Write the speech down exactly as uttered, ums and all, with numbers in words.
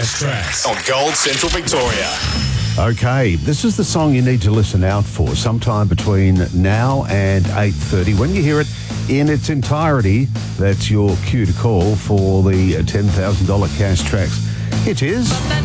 Cash Tracks on Gold Central Victoria. Okay, this is the song you need to listen out for sometime between now and eight thirty. When you hear it in its entirety, that's your cue to call for the ten thousand dollars Cash Tracks. It is